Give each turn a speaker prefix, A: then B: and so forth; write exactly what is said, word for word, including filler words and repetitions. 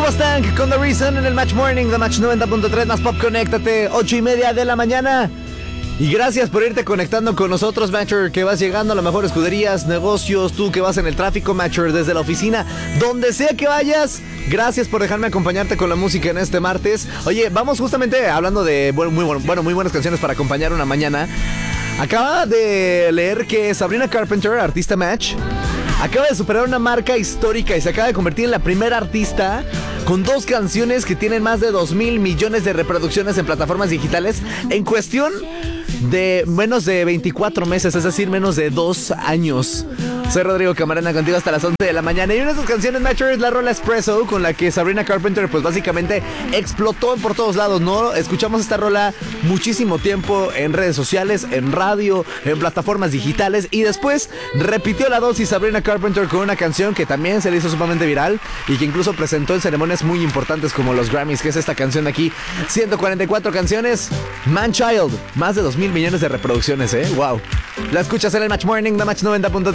A: Stank con The Reason en el Match Morning de Match noventa punto tres más Pop. Conéctate, ocho y media de la mañana. Y gracias por irte conectando con nosotros, Matcher, que vas llegando a las mejores escuderías, negocios, tú que vas en el tráfico, Matcher, desde la oficina, donde sea que vayas. Gracias por dejarme acompañarte con la música en este martes. Oye, vamos justamente hablando de bueno, muy, bueno, muy buenas canciones para acompañar una mañana. Acaba de leer que Sabrina Carpenter, artista Match, acaba de superar una marca histórica y se acaba de convertir en la primera artista con dos canciones que tienen más de dos mil millones de reproducciones en plataformas digitales en cuestión de menos de veinticuatro meses, es decir, menos de dos años. Soy Rodrigo Camarena, contigo hasta las once de la mañana. Y una de sus canciones, Matcher, es la rola Espresso, con la que Sabrina Carpenter pues básicamente explotó por todos lados, ¿no? Escuchamos esta rola muchísimo tiempo en redes sociales, en radio, en plataformas digitales, y después repitió la dosis Sabrina Carpenter con una canción que también se le hizo sumamente viral y que incluso presentó en ceremonias muy importantes como los Grammys, que es esta canción de aquí. ciento cuarenta y cuatro canciones, Man Child, más de dos mil millones de reproducciones, ¿eh? Wow. La escuchas en el Match Morning de Match noventa punto